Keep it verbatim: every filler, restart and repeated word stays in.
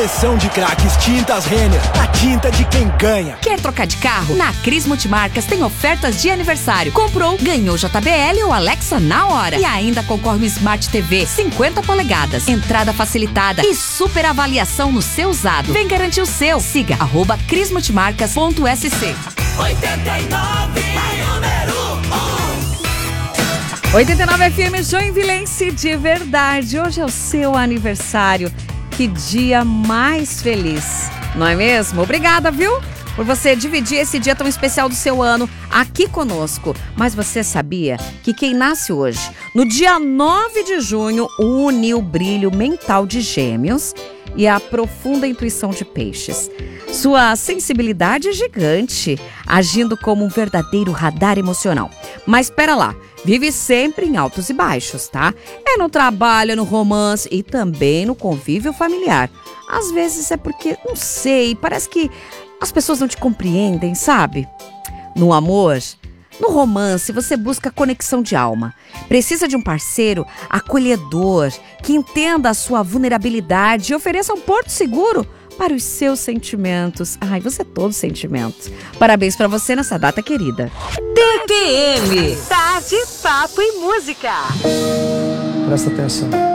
Seleção de craques Tintas Renner, a tinta de quem ganha. Quer trocar de carro? Na Cris Multimarcas tem ofertas de aniversário. Comprou, ganhou J B L ou Alexa na hora. E ainda concorre Smart T V cinquenta polegadas, entrada facilitada e super avaliação no seu usado. Vem garantir o seu. Siga arroba cris multimarcas ponto s c. oitenta e nove, número um. oitenta e nove F M Joinvilense de verdade. Hoje é o seu aniversário. Que dia mais feliz, não é mesmo? Obrigada, viu? Por você dividir esse dia tão especial do seu ano aqui conosco. Mas você sabia que quem nasce hoje, no dia nove de junho, une o brilho mental de Gêmeos e a profunda intuição de Peixes. Sua sensibilidade é gigante, agindo como um verdadeiro radar emocional. Mas espera lá, vive sempre em altos e baixos, tá? É no trabalho, no romance e também no convívio familiar. Às vezes é porque, não sei, parece que as pessoas não te compreendem, sabe? No amor, no romance, você busca conexão de alma. Precisa de um parceiro acolhedor, que entenda a sua vulnerabilidade e ofereça um porto seguro para os seus sentimentos. Ai, você é todo sentimentos. Parabéns para você nessa data querida. T P M, Tarde, Papo e Música. Presta atenção.